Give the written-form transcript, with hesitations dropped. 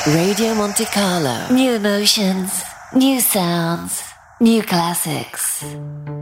Radio Monte Carlo. New emotions, new sounds, new classics.